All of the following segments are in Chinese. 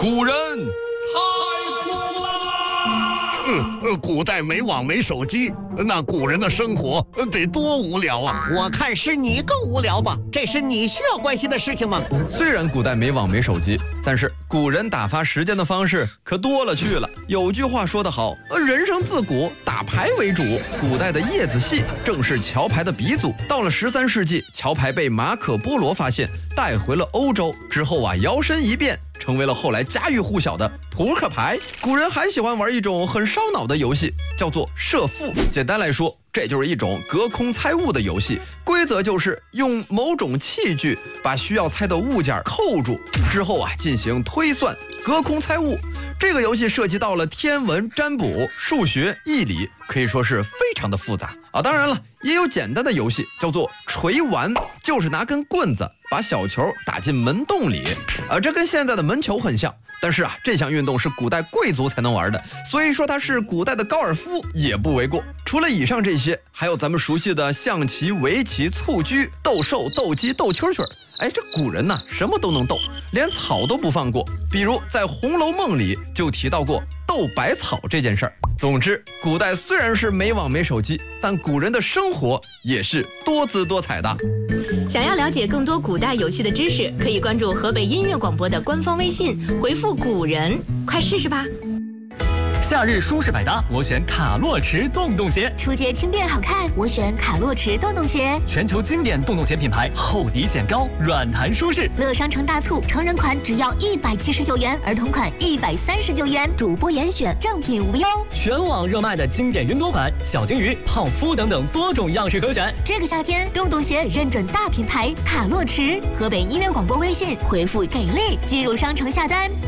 古人太酷了。 古代没网没手机，那古人的生活得多无聊啊！ 我看是你更无聊吧？这是你需要关心的事情吗？ 虽然古代没网没手机，但是古人打发时间的方式可多了去了。有句话说得好，人生自古打牌为主。古代的叶子戏正是桥牌的鼻祖。到了13世纪，桥牌被马可波罗发现，带回了欧洲之后摇身一变，成为了后来家喻户晓的扑克牌。古人还喜欢玩一种很烧脑的游戏，叫做射覆。简单来说，这就是一种隔空猜物的游戏。规则就是用某种器具把需要猜的物件扣住，之后进行推算，隔空猜物。这个游戏涉及到了天文、占卜、数学、易理，可以说是非常的复杂啊。当然了，也有简单的游戏，叫做锤丸，就是拿根棍子把小球打进门洞里。这跟现在的门球很像，但是这项运动是古代贵族才能玩的，所以说它是古代的高尔夫也不为过。除了以上这些，还有咱们熟悉的象棋、围棋、蹴鞠、斗兽、斗鸡、斗蛐蛐。这古人什么都能斗，连草都不放过。比如在《红楼梦》里就提到过斗百草这件事儿。总之，古代虽然是没网没手机，但古人的生活也是多姿多彩的。 想要了解更多古代有趣的知识，可以关注河北音乐广播的官方微信，回复古人，快试试吧。 夏日舒适百搭，我选卡洛驰洞洞鞋。 出街轻便好看，我选卡洛驰洞洞鞋。 全球经典洞洞鞋品牌，厚底显高，软弹舒适。 乐商城大促，成人款只要179元，儿童款139元，主播严选，正品无忧。 全网热卖的经典云朵款、小金鱼、泡芙等等多种样式可选。 这个夏天，洞洞鞋认准大品牌卡洛驰。河北音乐广播微信回复给力，进入商城下单。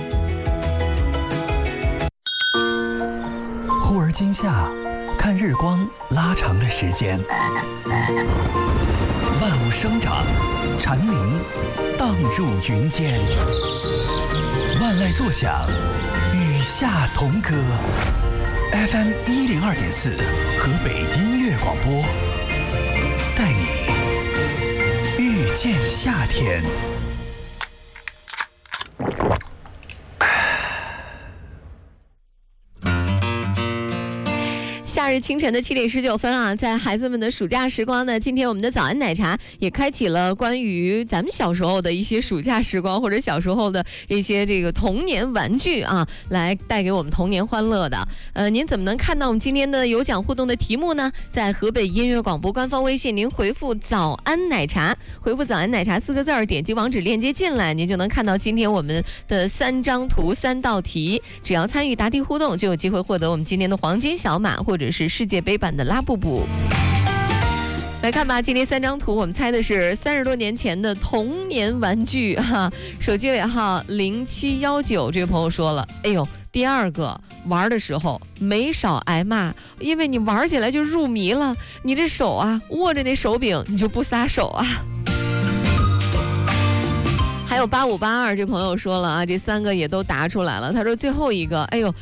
忽而今夏，看日光拉长的时间，万物生长，蝉鸣荡入云间，万籁作响，与夏同歌。FM 102.4，河北音乐广播，带你遇见夏天。 夏日清晨的7点19分在孩子们的暑假时光呢，今天我们的早安奶茶也开启了关于咱们小时候的一些暑假时光，或者小时候的一些这个童年玩具来带给我们童年欢乐的。您怎么能看到我们今天的有奖互动的题目呢？在河北音乐广播官方微信，您回复早安奶茶，回复早安奶茶4个字，点击网址链接进来，您就能看到今天我们的3张图3道题。只要参与答题互动，就有机会获得我们今天的黄金小马或者是世界杯版的拉布布。来看吧，今天3张图我们猜的是30多年前的童年玩具手机尾号0719，这位朋友说了，第二个玩的时候没少挨骂，因为你玩起来就入迷了，你这手握着那手柄你就不撒手还有8582这朋友说了这3个也都答出来了。他说最后一个，